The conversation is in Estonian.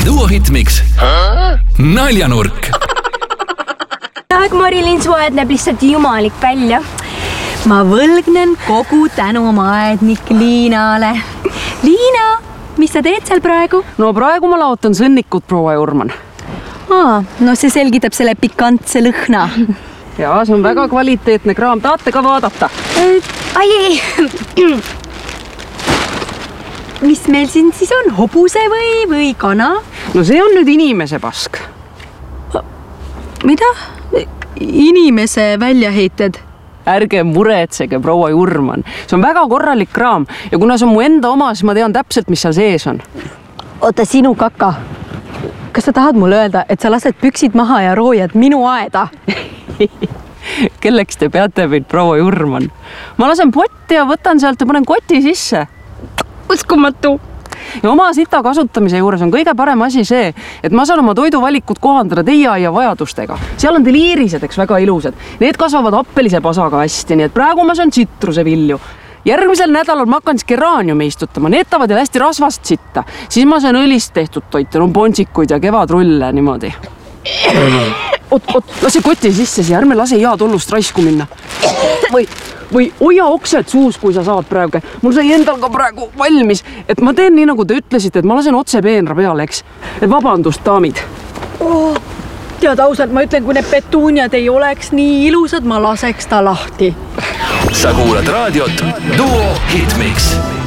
Duo Hitmix naljanurk. Marilyn, su aed näeb lihtsalt jumalik välja. Ma võlgnen kogu tänu oma aednik Liinale. Liina, mis sa teed seal praegu? No praegu ma laotan sõnnikut, proua Jurman. No see selgitab selle pikantse lõhna. Ja, see on väga kvaliteetne kraam. Tahate ka vaadata? Ai! Mis meil siin siis on? Hobuse või kana? No see on nüüd inimese pask. Mida? Inimese väljaheited? Ärge muretsege, proua Jurman. See on väga korralik kraam ja kuna see on mu enda oma, siis ma tean täpselt, mis seal sees on. Oota, sinu kaka. Kas sa tahad mulle öelda, et sa lased püksid maha ja roojad minu aeda? Kelleks te peate meid, proua Jurman? Ma lasen potti ja võtan sealt ja panen koti sisse. Uskumatu. Ja oma sita kasutamise juures on kõige parem asi see, et ma saan oma toiduvalikut kohandada teie aia vajadustega. Seal on teil iirised, eks, väga ilusad. Need kasvavad appelise pasaga hästi, nii et praegu ma saan tsitrusevilju. Järgmisel nädalal ma hakkan geraaniumi istutama. Need tavad ja hästi rasvast sitta. Siis ma saan õlist tehtud toite, ponsikuid ja kevadrulle niimoodi. Lase koti sisse siia, ärme lase head hullust raisku minna. Või hoia oksed suus, kui sa saad praegu. Mul sai endal ka praegu valmis, et ma teen nii, nagu te ütlesite, et ma lasen otse peenra peale, eks. Et vabandust, daamid. Tead ausalt, ma ütlen, kui need petuuniad ei oleks nii ilusad, ma laseks ta lahti. Sa kuulad raadiot Duo Hitmix.